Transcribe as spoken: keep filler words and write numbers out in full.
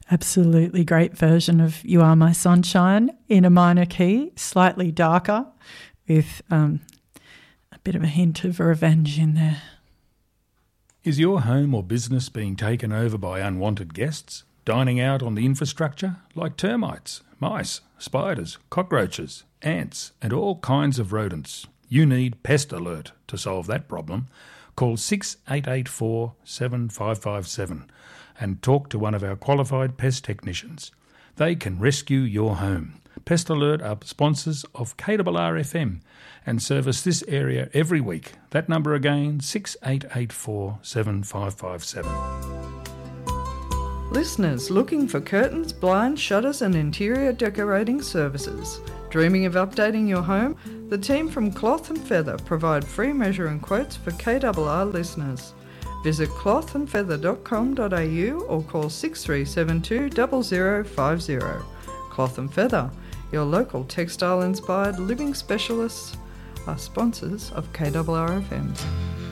absolutely great version of You Are My Sunshine in a minor key, slightly darker, with um, a bit of a hint of revenge in there. Is your home or business being taken over by unwanted guests, dining out on the infrastructure like termites, mice, spiders, cockroaches, ants and all kinds of rodents? You need Pest Alert to solve that problem. Call six eight eight four, seven five five seven and talk to one of our qualified pest technicians. They can rescue your home. Pest Alert are sponsors of K R R F M and service this area every week. That number again, six eight eight four, seven five five seven. Listeners looking for curtains, blinds, shutters and interior decorating services. Dreaming of updating your home? The team from Cloth and Feather provide free measuring quotes for K R R listeners. Visit cloth and feather dot com dot a u or call six three seven two, zero zero five zero. Cloth and Feather, your local textile-inspired living specialists, are sponsors of K R R F M.